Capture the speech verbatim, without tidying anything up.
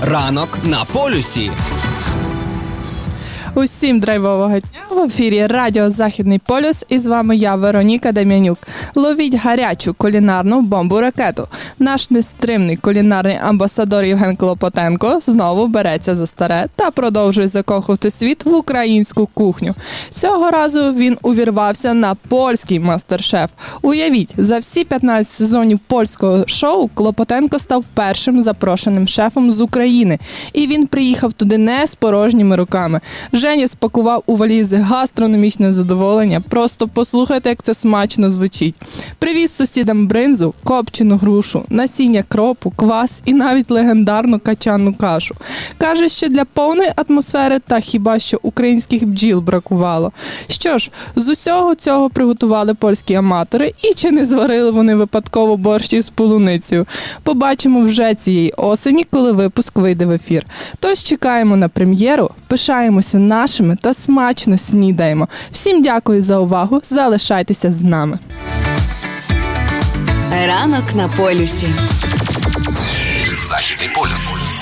Ранок на полюсі. Усім драйвового дня! В ефірі Радіо Західний полюс, і з вами я, Вероніка Дем'янюк. Ловіть гарячу кулінарну бомбу-ракету. Наш нестримний кулінарний амбасадор Євген Клопотенко знову береться за старе та продовжує закохувати світ в українську кухню. Цього разу він увірвався на польський мастер-шеф. Уявіть, за всі п'ятнадцять сезонів польського шоу Клопотенко став першим запрошеним шефом з України. І він приїхав туди не з порожніми руками. Женя спакував у валізи гастрономічне задоволення. Просто послухайте, як це смачно звучить. Привіз сусідам бринзу, копчену грушу, насіння кропу, квас і навіть легендарну качанну кашу. Каже, що для повної атмосфери та хіба що українських бджіл бракувало. Що ж, з усього цього приготували польські аматори, і чи не зварили вони випадково борщ із полуницею? Побачимо вже цієї осені, коли випуск вийде в ефір. Тож чекаємо на прем'єру, пишаємося нашими та смачно снідаємо. Всім дякую за увагу, залишайтеся з нами. Ранок на полюсі. Західний полюс.